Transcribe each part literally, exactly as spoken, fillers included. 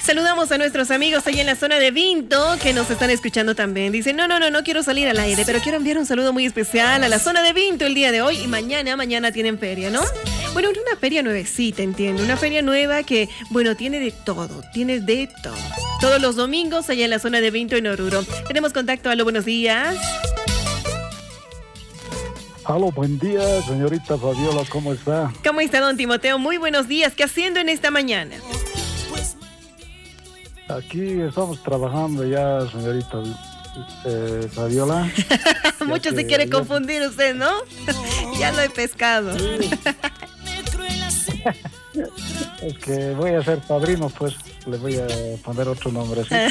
Saludamos a nuestros amigos ahí en la zona de Vinto que nos están escuchando también. Dicen, no, no, no, no quiero salir al aire, pero quiero enviar un saludo muy especial a la zona de Vinto el día de hoy y mañana, mañana tienen feria, ¿no? Bueno, una feria nuevecita, entiendo, una feria nueva que, bueno, tiene de todo, tiene de todo. Todos los domingos allá en la zona de Vinto en Oruro. Tenemos contacto, aló, buenos días. Aló, buen día, señorita Fabiola, ¿cómo está? ¿Cómo está, don Timoteo? Muy buenos días, ¿qué haciendo en esta mañana? Aquí estamos trabajando ya, señorita eh, Fabiola. Mucho se quiere ayer... confundir usted, ¿no? Ya lo he pescado. Sí. Es que voy a ser padrino, pues le voy a poner otro nombre, ¿sí?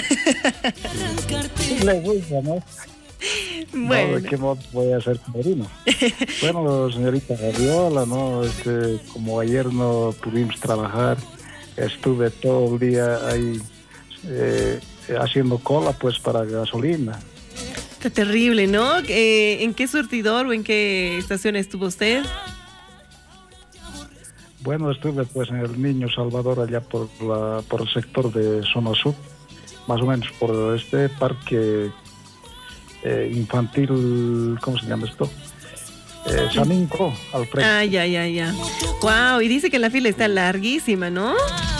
Le gusta, ¿no? Bueno. No, ¿de qué modo voy a ser padrino? Bueno, señorita Fabiola, ¿no? Este, como ayer no pudimos trabajar, estuve todo el día ahí eh, haciendo cola, pues, para gasolina. Está terrible, ¿no? Eh, ¿En qué surtidor o en qué estación estuvo usted? Bueno, estuve pues en el Niño Salvador, allá por la por el sector de Zona Sur, más o menos por este parque eh, infantil, ¿cómo se llama esto? Eh, Saninco, al frente. Ah, ya, ya, ya. Wow, y dice que la fila está larguísima, ¿no?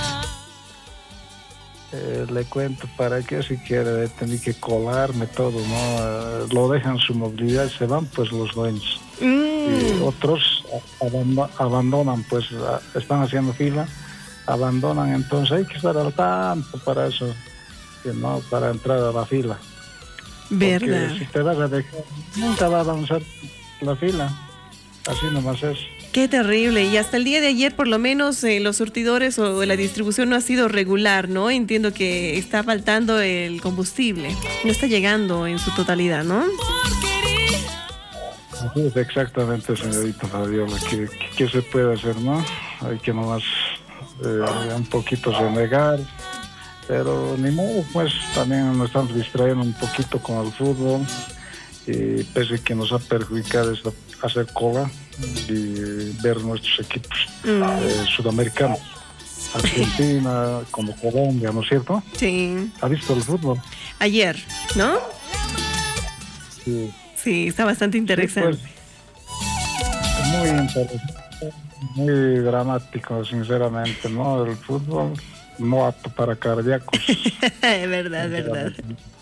Eh, le cuento para qué si quiere, tenía que colarme todo, ¿no? Eh, lo dejan su movilidad, se van pues los dueños. Mm. Y otros aband- abandonan, pues están haciendo fila, abandonan, entonces hay que estar al tanto para eso, ¿no? Para entrar a la fila. ¿Verdad? Porque si te vas a dejar, nunca va a avanzar la fila, así nomás es. Qué terrible, y hasta el día de ayer por lo menos eh, los surtidores o la distribución no ha sido regular, ¿no? Entiendo que está faltando el combustible, no está llegando en su totalidad, ¿no? Así es, exactamente, señorita Fabiola, ¿qué, qué se puede hacer, no? Hay que nomás eh, un poquito renegar, pero ni modo, pues también nos estamos distrayendo un poquito con el fútbol, y pese a que nos ha perjudicado esto, hacer cola y ver nuestros equipos mm. eh, sudamericanos, Argentina, como Colombia, ¿no es cierto? Sí. ¿Ha visto el fútbol? Ayer, ¿no? Sí. Sí, está bastante interesante. Sí, pues, muy interesante, muy dramático, sinceramente, ¿no? El fútbol no apto para cardíacos. Es verdad, es verdad.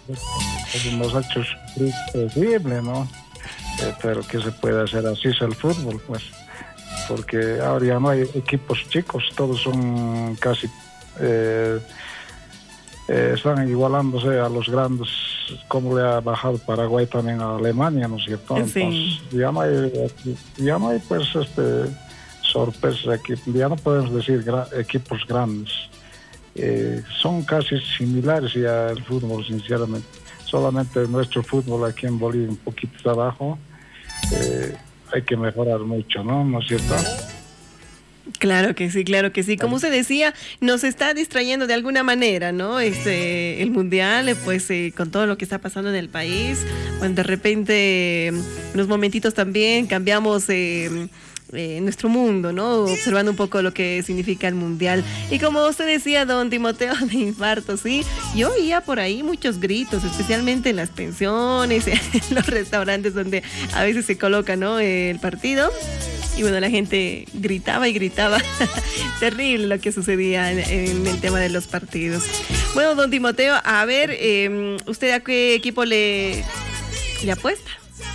Nos ha hecho sufrir terrible, ¿no? Eh, pero ¿qué se puede hacer? Así es el fútbol, pues. Porque ahora ya no hay equipos chicos, todos son casi... Eh, eh, están igualándose a los grandes, como le ha bajado Paraguay también a Alemania, ¿no es cierto? Entonces, sí. ya no hay, ya no hay pues, este, sorpresa aquí, ya no podemos decir gra- equipos grandes. Eh, son casi similares ya al fútbol, sinceramente. Solamente nuestro fútbol aquí en Bolivia un poquito abajo, eh, hay que mejorar mucho, ¿no? ¿No es cierto? Claro que sí, claro que sí. Como usted decía, nos está distrayendo de alguna manera, ¿no? Este, el mundial, pues eh, con todo lo que está pasando en el país, bueno, de repente, unos momentitos también cambiamos eh, eh, nuestro mundo, ¿no? Observando un poco lo que significa el mundial. Y como usted decía, don Timoteo, de infarto, ¿sí? Yo oía por ahí muchos gritos, especialmente en las pensiones, en los restaurantes donde a veces se coloca, ¿no? El partido. Y bueno, la gente gritaba y gritaba. Terrible lo que sucedía en, en el tema de los partidos. Bueno, don Timoteo, a ver, eh, ¿usted a qué equipo le, le apuesta?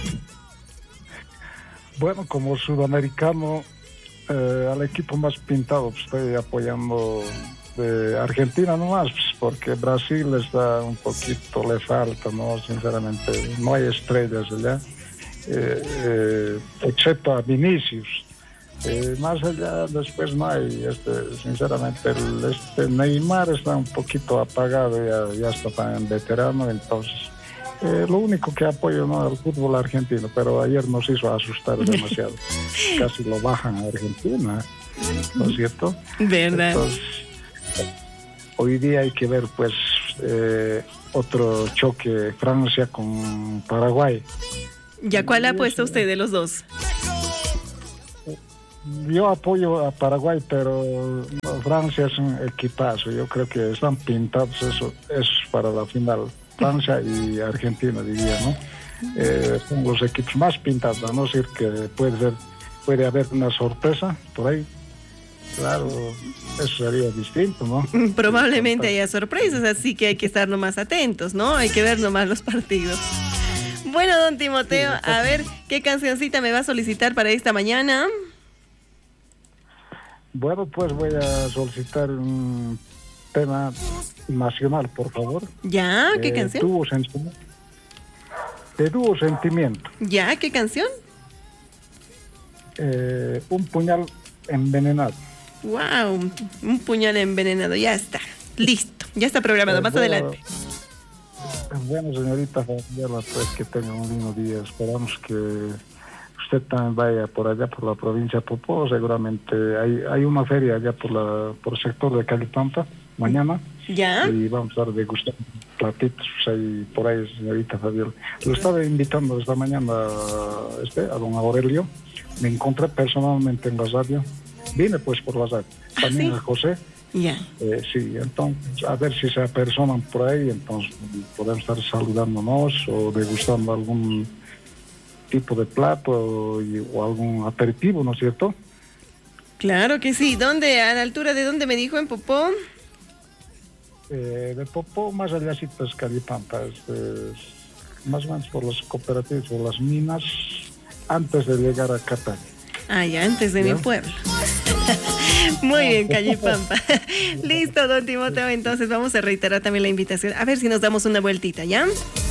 Bueno, como sudamericano, eh, al equipo más pintado, pues, estoy apoyando de Argentina nomás, pues, porque Brasil está un poquito, le falta, ¿no? Sinceramente, no hay estrellas allá. Eh, eh, excepto a Vinicius, eh, más allá después no hay, este, sinceramente el, este Neymar está un poquito apagado, ya, ya está tan veterano, entonces eh, lo único que apoyo, ¿no?, el fútbol argentino, pero ayer nos hizo asustar demasiado, casi lo bajan a Argentina, ¿no es cierto? Verdad. Entonces, hoy día hay que ver pues eh, otro choque, Francia con Paraguay. ¿Ya cuál apuesta usted de los dos? yo apoyo a Paraguay, pero Francia es un equipazo. Yo creo que están pintados eso, eso para la final. Francia y Argentina, diría, ¿no? Eh, son los equipos más pintados, a no decir que puede ser, puede haber una sorpresa por ahí. Claro, eso sería distinto, ¿no? Probablemente haya sorpresas, así que hay que estar nomás atentos, ¿no? Hay que ver nomás los partidos. Bueno, don Timoteo, a ver, ¿qué cancioncita me va a solicitar para esta mañana? Bueno, pues voy a solicitar un tema nacional, por favor. ¿Ya? ¿Qué eh, canción? Tuvo sentimiento. De Dúo Sentimiento. ¿Ya? ¿Qué canción? Eh, un puñal envenenado. Wow, un puñal envenenado, ya está, listo, ya está programado, Eh, más bueno, adelante. Bueno, señorita Fabiola, pues que tenga un lindo día. Esperamos que usted también vaya por allá, por la provincia de Popó. Seguramente hay, hay una feria allá por la por el sector de Calipampa, mañana. ¿Ya? Y vamos a estar degustando platitos ahí, por ahí, señorita Fabiola. Lo estaba invitando esta mañana este, a don Aurelio. Me encontré personalmente en la radio. Vine pues por la radio. También ¿Ah, sí? a José. Ya. Eh, sí, entonces, a ver si se apersonan por ahí, entonces podemos estar saludándonos o degustando algún tipo de plato y, o algún aperitivo, ¿no es cierto? Claro que sí. ¿Dónde? ¿A la altura de dónde me dijo? ¿En Popó? Eh, de Popó, más allá sí, pues Calipampa, es, es, más o menos por las cooperativas o las minas, antes de llegar a Catán. Ah, ya, antes de ¿Ya? mi pueblo. Muy bien, Calipampa. Listo, don Timoteo, entonces vamos a reiterar también la invitación. A ver si nos damos una vueltita, ¿ya?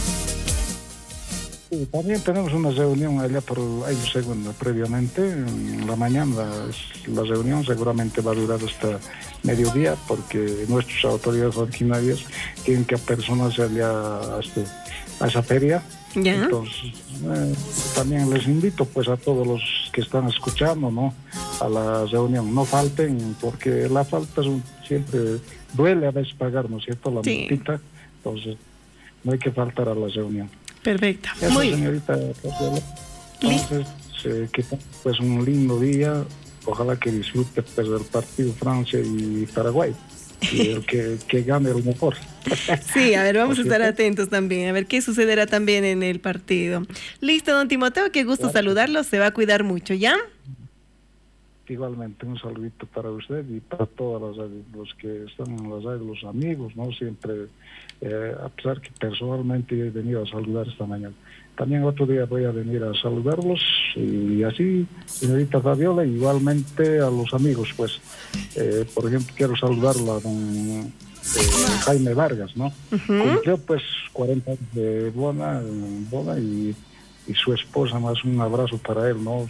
Sí, también tenemos una reunión allá por ahí segunda previamente, en la mañana. La reunión seguramente va a durar hasta mediodía porque nuestras autoridades originarias tienen que apersonarse allá a, este, a esa feria. ¿Ya? Entonces, eh, también les invito pues a todos los que están escuchando, ¿no?, a la reunión. No falten, porque la falta es un, siempre duele a veces pagar, ¿no es cierto?, la Sí. multita. Entonces, no hay que faltar a la reunión. Perfecto. Eso, Muy bien. señorita. Entonces, eh, que pues un lindo día. Ojalá que disfrute pues del partido Francia y Paraguay. Y el que, que gane el mejor. Sí, a ver, vamos a ¿No es estar cierto? atentos también, a ver qué sucederá también en el partido. Listo, don Timoteo, qué gusto Claro. saludarlo, se va a cuidar mucho, ¿ya? Igualmente, un saludito para usted y para todos los, los que están en las redes, los amigos, ¿no? Siempre, eh, a pesar que personalmente he venido a saludar esta mañana. También otro día voy a venir a saludarlos y así, señorita Fabiola, igualmente a los amigos, pues, eh, por ejemplo, quiero saludarlo a don eh, Jaime Vargas, ¿no? Ujú. Cumplió pues cuarenta años de boda, boda y, y su esposa, más un abrazo para él, ¿no?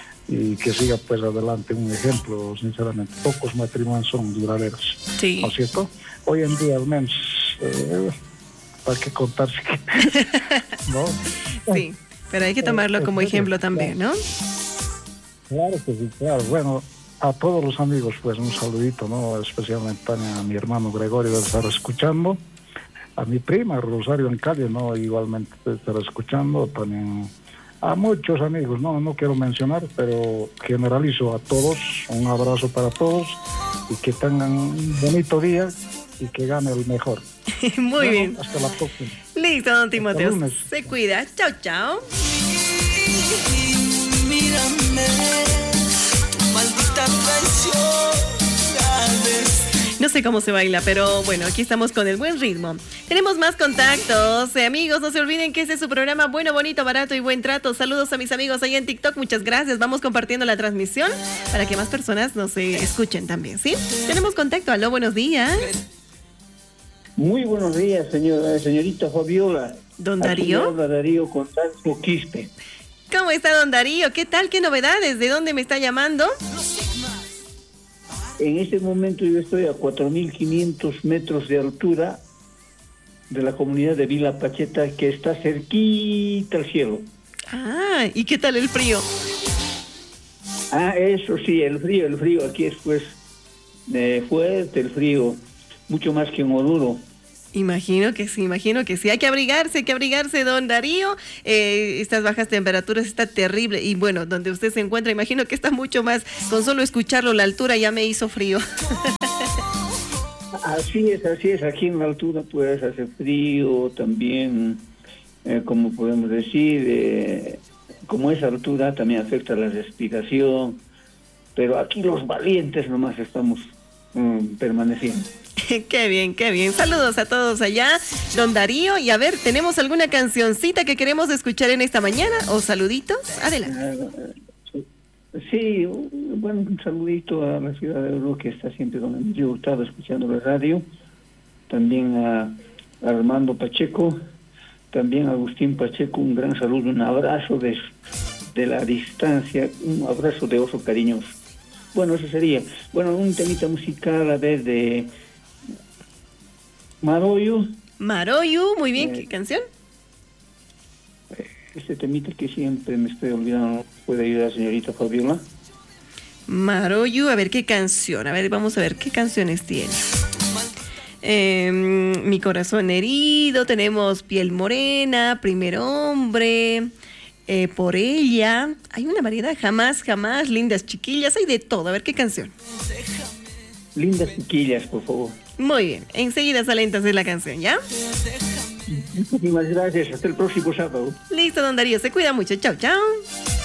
Y que siga pues adelante, un ejemplo, sinceramente. Pocos matrimonios son duraderos, Sí. ¿no es cierto? Hoy en día al menos, eh, ¿para qué contarse? ¿No? Sí, pero hay que tomarlo como ejemplo también, ¿no? Claro que sí, claro. Bueno, a todos los amigos, pues un saludito, ¿no? Especialmente también a mi hermano Gregorio de estar escuchando, a mi prima Rosario en Cali, ¿no? Igualmente de estar escuchando, también a muchos amigos, no, no quiero mencionar, pero generalizo a todos, un abrazo para todos y que tengan un bonito día y que gane el mejor. Muy Bueno, bien. hasta la próxima. Listo, don Timoteo. lunes. Se cuida. Chao, chao. Mírame, tu maldita traición, sabes. No sé cómo se baila, pero bueno, aquí estamos con el buen ritmo. Tenemos más contactos. Eh, amigos, no se olviden que este es su programa Bueno, Bonito, Barato y Buen Trato. Saludos a mis amigos ahí en TikTok. Muchas gracias. Vamos compartiendo la transmisión para que más personas nos eh, escuchen también, ¿sí? Tenemos contacto. Aló, buenos días. Muy buenos días, señora, señorita Fabiola. ¿Don Aquí Darío? le habla Darío Constanzo Quispe. ¿Cómo está, don Darío? ¿Qué tal? ¿Qué novedades? ¿De dónde me está llamando? En este momento yo estoy a cuatro mil quinientos metros de altura de la comunidad de Vila Pacheta, que está cerquita al cielo. Ah, ¿y qué tal el frío? Ah, eso sí, el frío, el frío aquí es pues eh, fuerte, el frío, mucho más que en Oruro. Imagino que sí, imagino que sí. Hay que abrigarse, hay que abrigarse, don Darío. Eh, estas bajas temperaturas está terrible. Y bueno, donde usted se encuentra, imagino que está mucho más. Con solo escucharlo, la altura ya me hizo frío. Así es, así es. Aquí en la altura pues hace frío también, eh, como podemos decir, eh, como esa altura también afecta la respiración. Pero aquí los valientes nomás estamos um, permaneciendo. Qué bien, qué bien. Saludos a todos allá, don Darío. Y a ver, ¿tenemos alguna cancioncita que queremos escuchar en esta mañana? ¿O saluditos? Adelante. Uh, sí, bueno, un saludito a la ciudad de Oro, que está siempre con Emilio Hurtado escuchando la radio. También a, a Armando Pacheco. También a Agustín Pacheco, un gran saludo, un abrazo de, de la distancia, un abrazo de oso cariñoso. Bueno, eso sería. Bueno, un temita musical, a ver, de Maroyu. Maroyu, muy bien, ¿qué Eh, canción? Este temita que siempre me estoy olvidando, ¿puede ayudar, señorita Fabiola? Maroyu, a ver qué canción, a ver, vamos a ver qué canciones tiene. Eh, Mi corazón herido, tenemos Piel morena, Primer hombre, eh, Por ella, hay una variedad, Jamás, jamás, Lindas chiquillas, hay de todo, a ver qué canción. Lindas chiquillas, por favor. Muy bien, enseguida sale entonces la canción, ¿ya? Muchísimas gracias, hasta el próximo sábado. Listo, don Darío, se cuida mucho, chao, chao.